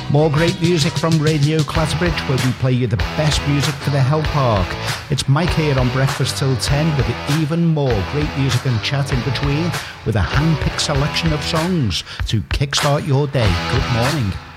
More great music from Radio Clatterbridge, where we play you the best music for the Hell Park. It's Mike here on Breakfast Till 10 with even more great music and chat in between, with a hand-picked selection of songs to kickstart your day. Good morning.